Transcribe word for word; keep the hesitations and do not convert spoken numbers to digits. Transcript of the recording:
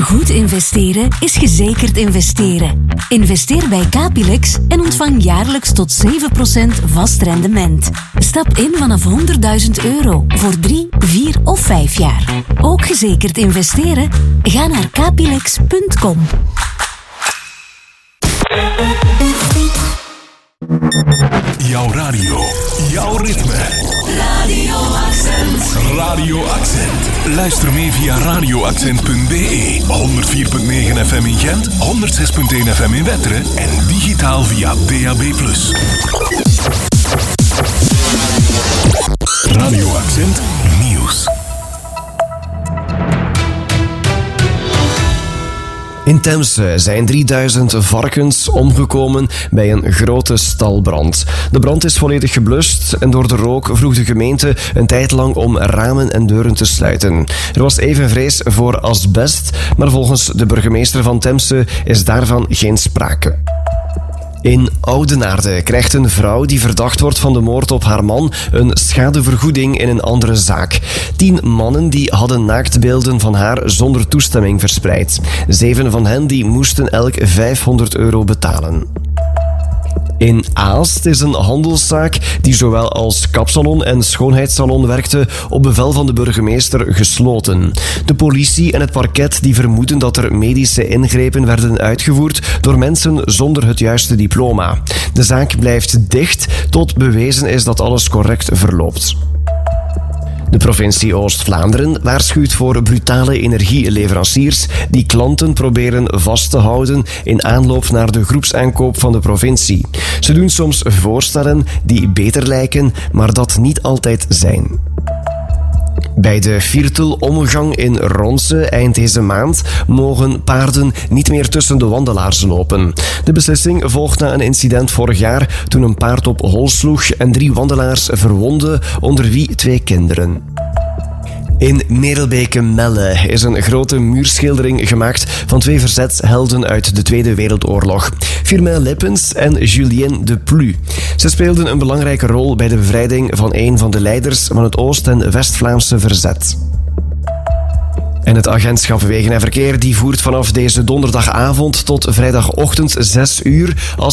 Goed investeren is gezekerd investeren. Investeer bij Capilex en ontvang jaarlijks tot zeven procent vast rendement. Stap in vanaf honderdduizend euro voor drie, vier of vijf jaar. Ook gezekerd investeren? Ga naar capilex punt com. Jouw radio, jouw ritme. Radio Accent. Radio Accent. Luister mee via radio accent punt b e. honderd vier komma negen F M in Gent, honderd zes komma één F M in Wetteren en digitaal via D A B plus. Radio Accent Nieuws. In Temse zijn drieduizend varkens omgekomen bij een grote stalbrand. De brand is volledig geblust en door de rook vroeg de gemeente een tijd lang om ramen en deuren te sluiten. Er was even vrees voor asbest, maar volgens de burgemeester van Temse is daarvan geen sprake. In Oudenaarde krijgt een vrouw die verdacht wordt van de moord op haar man een schadevergoeding in een andere zaak. Tien mannen die hadden naaktbeelden van haar zonder toestemming verspreid. Zeven van hen die moesten elk vijfhonderd euro betalen. In Aalst is een handelszaak die zowel als kapsalon en schoonheidssalon werkte op bevel van de burgemeester gesloten. De politie en het parket die vermoeden dat er medische ingrepen werden uitgevoerd door mensen zonder het juiste diploma. De zaak blijft dicht tot bewezen is dat alles correct verloopt. De provincie Oost-Vlaanderen waarschuwt voor brutale energieleveranciers die klanten proberen vast te houden in aanloop naar de groepsaankoop van de provincie. Ze doen soms voorstellen die beter lijken, maar dat niet altijd zijn. Bij de Viertel-omgang in Ronse eind deze maand mogen paarden niet meer tussen de wandelaars lopen. De beslissing volgt na een incident vorig jaar toen een paard op hol sloeg en drie wandelaars verwondde, onder wie twee kinderen. In Merelbeke-Melle is een grote muurschildering gemaakt van twee verzetshelden uit de Tweede Wereldoorlog. Firmin Lippens en Julien de Plu. Ze speelden een belangrijke rol bij de bevrijding van een van de leiders van het Oost- en West-Vlaamse verzet. En het agentschap Wegen en Verkeer die voert vanaf deze donderdagavond tot vrijdagochtend zes uur als